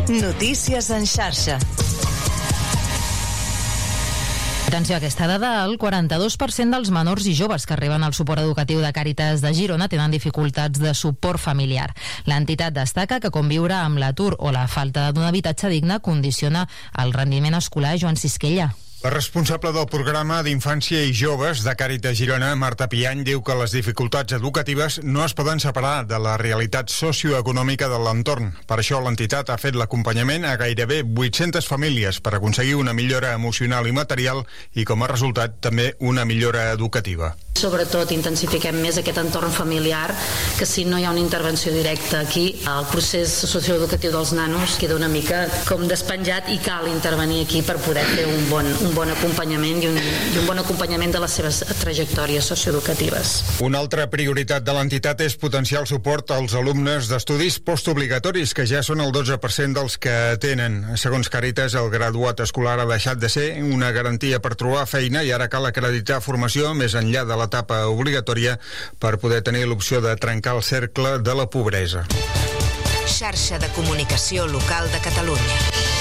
Notícies en xarxa. Atenció a aquesta dada, el 42% dels menors i joves que arriben al suport educatiu de Càritas de Girona tenen dificultats de suport familiar. L'entitat destaca que conviure amb l'atur o la falta d'un habitatge digne condiciona el rendiment escolar. Joan Sisquella. La responsable del programa d'Infància i Joves de Càritas Girona, Marta Piany, diu que les dificultats educatives no es poden separar de la realitat socioeconòmica de l'entorn. Per això l'entitat ha fet l'acompanyament a gairebé 800 famílies per aconseguir una millora emocional i material i, com a resultat, també una millora educativa. Sobretot intensifiquem més aquest entorn familiar, que si no hi ha una intervenció directa aquí, el procés socioeducatiu dels nanos queda una mica com despenjat i cal intervenir aquí per poder fer un bon acompanyament i un bon acompanyament de les seves trajectòries socioeducatives. Una altra prioritat de l'entitat és potenciar el suport als alumnes d'estudis postobligatoris, que ja són el 12% dels que tenen. Segons Càritas, el graduat escolar ha deixat de ser una garantia per trobar feina i ara cal acreditar formació més enllà de l'etapa obligatòria per poder tenir l'opció de trencar el cercle de la pobresa. Xarxa de comunicació local de Catalunya.